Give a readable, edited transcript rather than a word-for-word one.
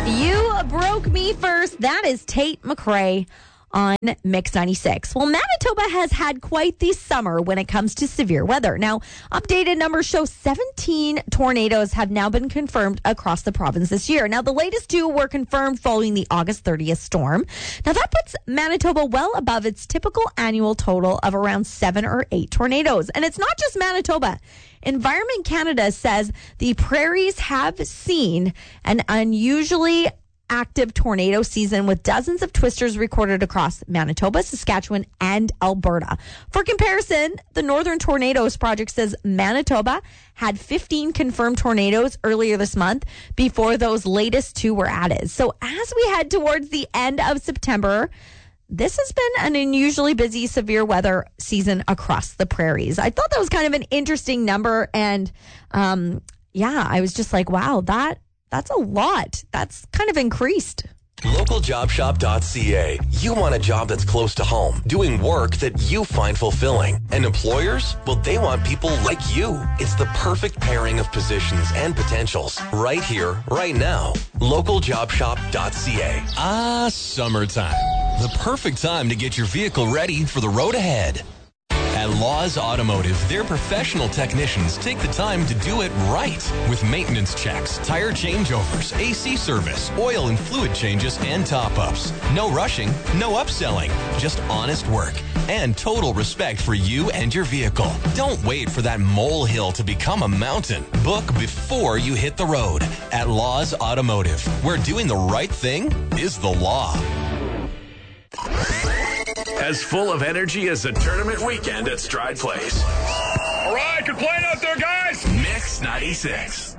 You broke me first. That is Tate McRae on Mix 96. Well, Manitoba has had quite the summer when it comes to severe weather. Now, updated numbers show 17 tornadoes have now been confirmed across the province this year. Now, the latest two were confirmed following the August 30th storm. Now, that puts Manitoba well above its typical annual total of around 7 or 8 tornadoes. And it's not just Manitoba. Environment Canada says the prairies have seen an unusually active tornado season with dozens of twisters recorded across Manitoba, Saskatchewan, and Alberta. For comparison, the Northern Tornadoes Project says Manitoba had 15 confirmed tornadoes earlier this month before those latest two were added. So as we head towards the end of September, this has been an unusually busy severe weather season across the prairies. I thought that was kind of an interesting number. And I was just like, wow, that's a lot. That's kind of increased. LocalJobShop.ca. You want a job that's close to home, doing work that you find fulfilling. And employers? Well, they want people like you. It's the perfect pairing of positions and potentials. Right here, right now. LocalJobShop.ca. Summertime. The perfect time to get your vehicle ready for the road ahead. At Laws Automotive, their professional technicians take the time to do it right with maintenance checks, tire changeovers, AC service, oil and fluid changes, and top-ups. No rushing, no upselling, just honest work and total respect for you and your vehicle. Don't wait for that molehill to become a mountain. Book before you hit the road at Laws Automotive, where doing the right thing is the law. As full of energy as a tournament weekend at Stride Place. All right, good playing out there, guys. Mix 96.